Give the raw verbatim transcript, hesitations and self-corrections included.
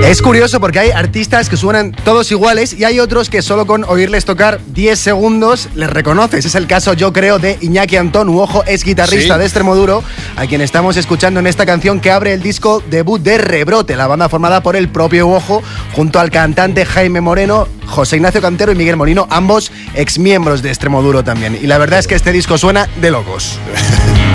Es curioso porque hay artistas que suenan todos iguales y hay otros que solo con oírles tocar diez segundos les reconoces. Es el caso, yo creo, de Iñaki Antón. Uojo es guitarrista ¿Sí? de Extremoduro, a quien estamos escuchando en esta canción que abre el disco debut de Rebrote, la banda formada por el propio Uojo junto al cantante Jaime Moreno, José Ignacio Cantero y Miguel Molino, ambos exmiembros de Extremoduro también. Y la verdad es que este disco suena de locos.